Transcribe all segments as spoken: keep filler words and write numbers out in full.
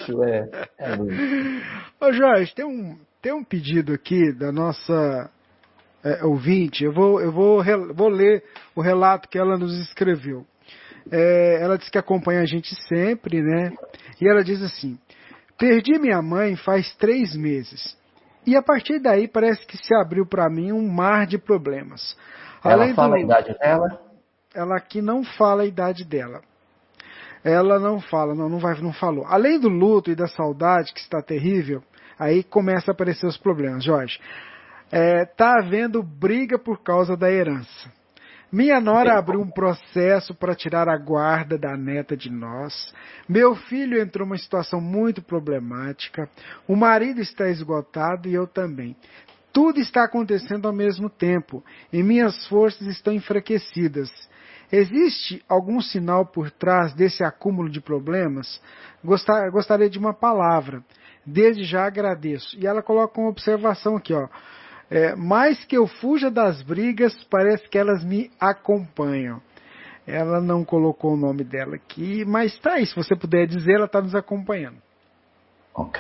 bicho é, é muito. Ô Jorge, tem um, tem um pedido aqui da nossa é, ouvinte, eu, vou, eu vou, vou ler o relato que ela nos escreveu. É, ela diz que acompanha a gente sempre, né? E ela diz assim: perdi minha mãe faz três meses. E a partir daí parece que se abriu para mim um mar de problemas. Ela Além fala do, a idade dela? Ela aqui não fala a idade dela. Ela não fala, não, não, vai, não falou. Além do luto e da saudade, que está terrível, aí começa a aparecer os problemas, Jorge. É, tá havendo briga por causa da herança. Minha nora abriu um processo para tirar a guarda da neta de nós. Meu filho entrou numa situação muito problemática. O marido está esgotado e eu também. Tudo está acontecendo ao mesmo tempo e minhas forças estão enfraquecidas. Existe algum sinal por trás desse acúmulo de problemas? Gostar, gostaria de uma palavra. Desde já agradeço. E ela coloca uma observação aqui, ó. É, mais que eu fuja das brigas, parece que elas me acompanham. Ela não colocou o nome dela aqui, mas tá aí, se você puder dizer, ela está nos acompanhando. Ok.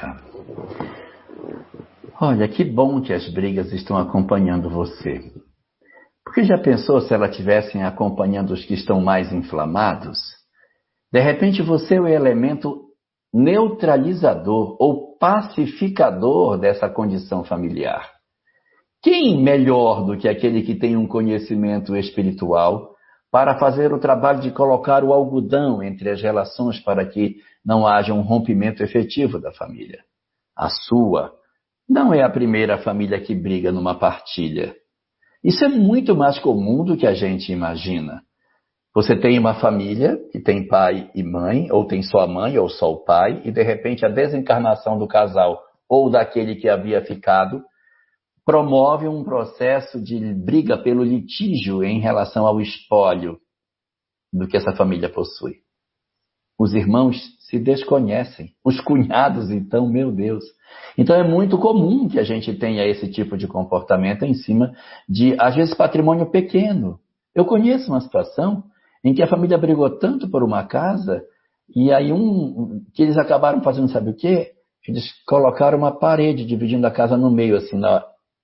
Olha, que bom que as brigas estão acompanhando você. Porque já pensou se elas estivessem acompanhando os que estão mais inflamados? De repente você é o elemento neutralizador ou pacificador dessa condição familiar. Quem melhor do que aquele que tem um conhecimento espiritual para fazer o trabalho de colocar o algodão entre as relações para que não haja um rompimento efetivo da família? A sua não é a primeira família que briga numa partilha. Isso é muito mais comum do que a gente imagina. Você tem uma família que tem pai e mãe, ou tem só a mãe ou só o pai, e de repente a desencarnação do casal ou daquele que havia ficado promove um processo de briga pelo litígio em relação ao espólio do que essa família possui. Os irmãos se desconhecem. Os cunhados, então, meu Deus. Então é muito comum que a gente tenha esse tipo de comportamento em cima de, às vezes, patrimônio pequeno. Eu conheço uma situação em que a família brigou tanto por uma casa e aí um que eles acabaram fazendo, sabe o quê? Eles colocaram uma parede dividindo a casa no meio, assim, na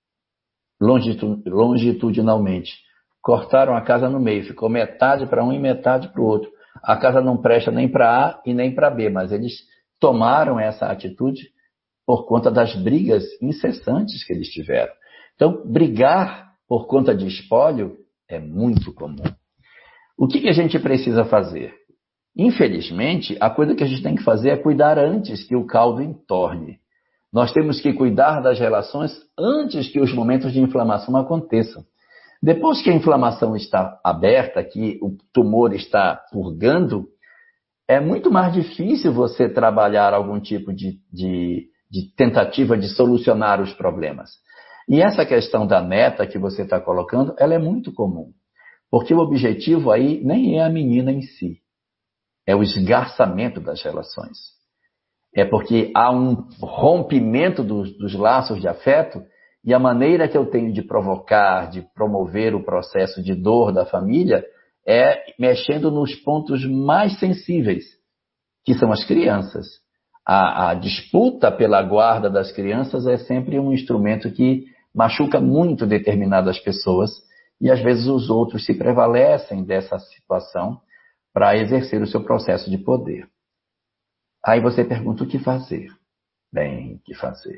longitudinalmente. Cortaram a casa no meio, ficou metade para um e metade para o outro. A casa não presta nem para A e nem para B, mas eles tomaram essa atitude por conta das brigas incessantes que eles tiveram. Então, brigar por conta de espólio é muito comum. O que, que a gente precisa fazer? Infelizmente, a coisa que a gente tem que fazer é cuidar antes que o caldo entorne. Nós temos que cuidar das relações antes que os momentos de inflamação aconteçam. Depois que a inflamação está aberta, que o tumor está purgando, é muito mais difícil você trabalhar algum tipo de, de, de tentativa de solucionar os problemas. E essa questão da neta que você está colocando, ela é muito comum. Porque o objetivo aí nem é a menina em si, é o esgarçamento das relações. É porque há um rompimento dos, dos laços de afeto e a maneira que eu tenho de provocar, de promover o processo de dor da família é mexendo nos pontos mais sensíveis, que são as crianças. A, a disputa pela guarda das crianças é sempre um instrumento que machuca muito determinadas pessoas e às vezes os outros se prevalecem dessa situação para exercer o seu processo de poder. Aí você pergunta o que fazer. Bem, o que fazer?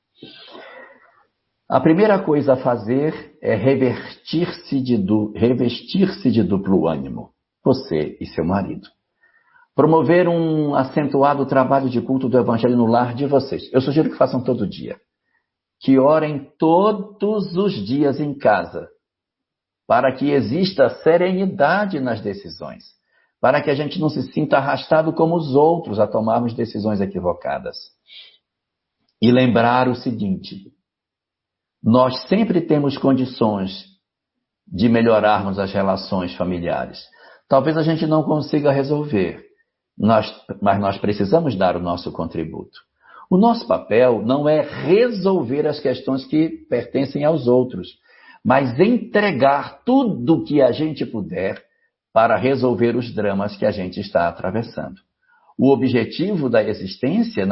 A primeira coisa a fazer é revestir-se de, du... revestir-se de duplo ânimo, você e seu marido. Promover um acentuado trabalho de culto do Evangelho no lar de vocês. Eu sugiro que façam todo dia. Que orem todos os dias em casa, para que exista serenidade nas decisões, para que a gente não se sinta arrastado como os outros a tomarmos decisões equivocadas. E lembrar o seguinte: nós sempre temos condições de melhorarmos as relações familiares. Talvez a gente não consiga resolver, nós, mas nós precisamos dar o nosso contributo. O nosso papel não é resolver as questões que pertencem aos outros, mas entregar tudo o que a gente puder para resolver os dramas que a gente está atravessando. O objetivo da existência